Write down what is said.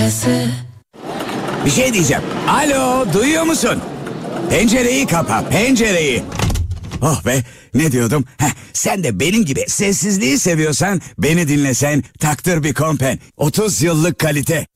Bir şey diyeceğim. Alo, duyuyor musun? Pencereyi kapa, pencereyi. Oh be, ne diyordum? Sen de benim gibi sessizliği seviyorsan beni dinlesen, taktır bir Kompen. 30 yıllık kalite.